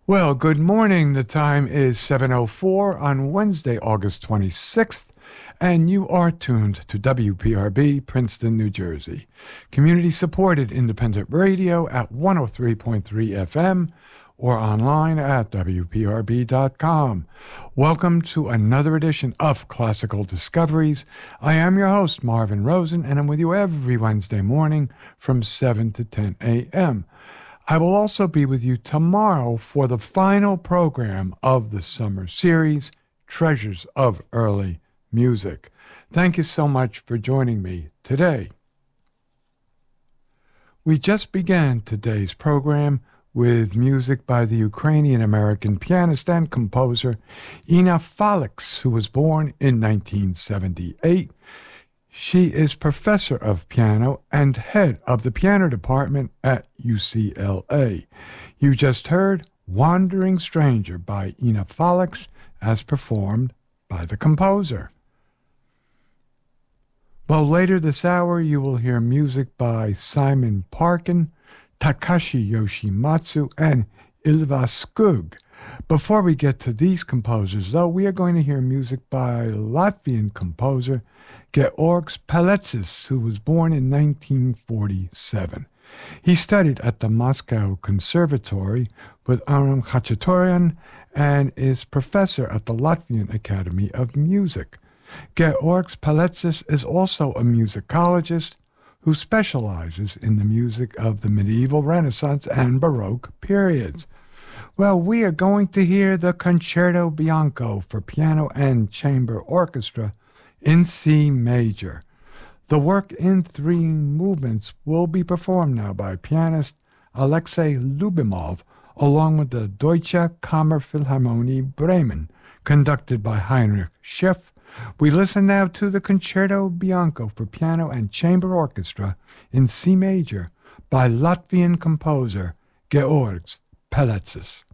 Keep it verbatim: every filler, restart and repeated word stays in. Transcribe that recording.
Well, good morning. The time is seven oh four on Wednesday, August twenty-sixth, and you are tuned to W P R B, Princeton, New Jersey. Community-supported independent radio at one oh three point three F M or online at W P R B dot com. Welcome to another edition of Classical Discoveries. I am your host, Marvin Rosen, and I'm with you every Wednesday morning from seven to ten a.m. I will also be with you tomorrow for the final program of the summer series, Treasures of Early Music. Thank you so much for joining me today. We just began today's program with music by the Ukrainian-American pianist and composer Inna Felix, who was born in nineteen seventy-eight. She is professor of piano and head of the piano department at U C L A. You just heard Wandering Stranger by Inna Felix as performed by the composer. Well, later this hour you will hear music by Simon Parkin, Takashi Yoshimatsu, and Ylva Skug. Before we get to these composers, though, we are going to hear music by Latvian composer Georgs Paletsis, who was born in nineteen forty-seven. He studied at the Moscow Conservatory with Aram Khachaturian and is professor at the Latvian Academy of Music. Georgs Paletsis is also a musicologist who specializes in the music of the medieval, Renaissance, and Baroque periods. Well, we are going to hear the Concerto Bianco for piano and chamber orchestra in C major. The work in three movements will be performed now by pianist Alexei Lubimov, along with the Deutsche Kammerphilharmonie Bremen, conducted by Heinrich Schiff. We listen now to the Concerto Bianco for piano and chamber orchestra in C major by Latvian composer Georgs Paletsis.